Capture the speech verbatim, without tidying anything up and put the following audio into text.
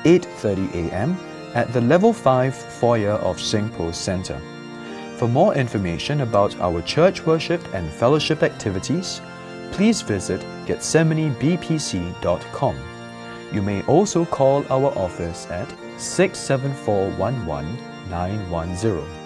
eight thirty a m at the Level five foyer of SingPost Center. For more information about our church worship and fellowship activities, please visit gethsemane b p c dot com. You may also call our office at six seven four one one nine one zero.